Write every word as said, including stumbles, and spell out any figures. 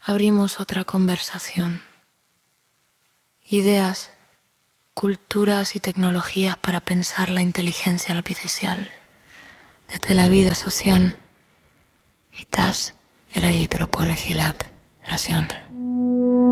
abrimos otra conversación. Ideas, culturas y tecnologías para pensar la inteligencia artificial desde la vida social. Estás era ahí, pero por gracias.